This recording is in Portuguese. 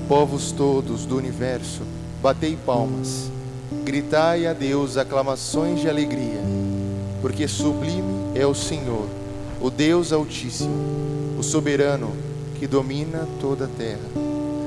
Povos todos do universo, batei palmas, gritai a Deus aclamações de alegria, porque sublime é o Senhor, o Deus Altíssimo, o soberano que domina toda a terra.